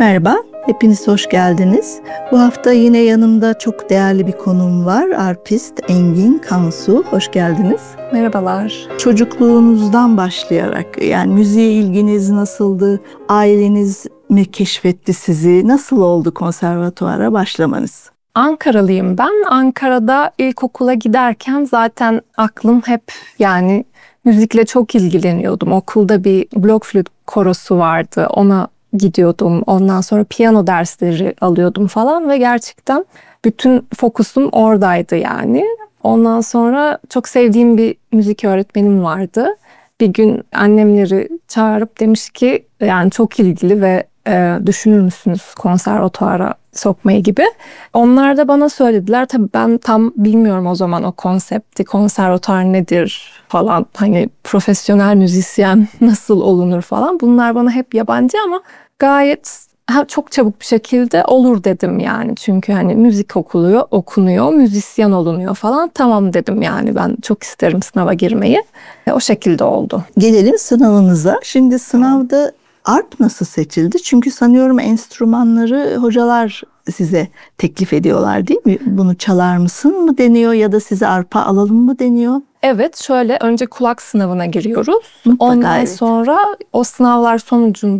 Merhaba, hepiniz hoş geldiniz. Bu hafta yine yanımda çok değerli bir konuğum var. Arpist Engin Kansu, hoş geldiniz. Merhabalar. Çocukluğunuzdan başlayarak, yani müziğe ilginiz nasıldı? Aileniz mi keşfetti sizi? Nasıl oldu konservatuvara başlamanız? Ankaralıyım ben. Ankara'da ilkokula giderken zaten aklım hep yani müzikle çok ilgileniyordum. Okulda bir blok flüt korosu vardı. Ona gidiyordum. Ondan sonra piyano dersleri alıyordum falan ve gerçekten bütün fokusum oradaydı yani. Ondan sonra çok sevdiğim bir müzik öğretmenim vardı. Bir gün annemleri çağırıp demiş ki yani çok ilgili ve düşünür müsünüz konservatuara sokmayı gibi. Onlar da bana söylediler. Tabii ben tam bilmiyorum o zaman o konsepti, konservatuar nedir falan. Hani profesyonel müzisyen nasıl olunur falan. Bunlar bana hep yabancı ama gayet çok çabuk bir şekilde olur dedim yani. Çünkü hani müzik okunuyor, müzisyen olunuyor falan. Tamam dedim yani ben çok isterim sınava girmeyi. O şekilde oldu. Gelelim sınavınıza. Şimdi sınavda arp nasıl seçildi? Çünkü sanıyorum enstrümanları hocalar size teklif ediyorlar değil mi? Bunu çalar mısın mı deniyor ya da size arpa alalım mı deniyor? Evet, şöyle önce kulak sınavına giriyoruz. Mutlaka Ondan evet. sonra o sınavlar sonucunda